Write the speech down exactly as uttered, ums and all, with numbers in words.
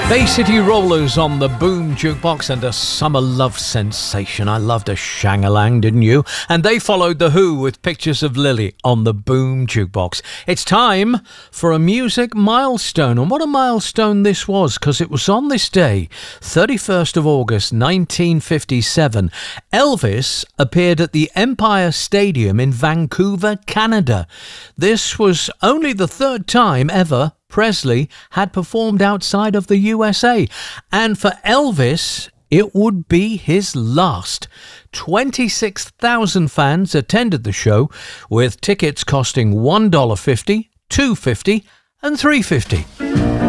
Bay City Rollers on the Boom Jukebox, and a summer love sensation. I loved a Shang-a-Lang, didn't you? And they followed The Who with Pictures of Lily on the Boom Jukebox. It's time for a music milestone. And what a milestone this was, because it was on this day, thirty-first of August nineteen fifty-seven, Elvis appeared at the Empire Stadium in Vancouver, Canada. This was only the third time ever Presley had performed outside of the U S A, and for Elvis, it would be his last. twenty-six thousand fans attended the show, with tickets costing one dollar fifty, two dollars fifty and three dollars fifty.